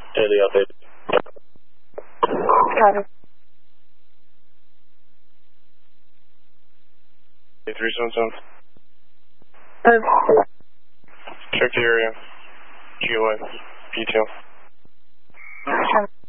Daily update. Copy. 377. Move. Check the area. GOS. Detail. Sure.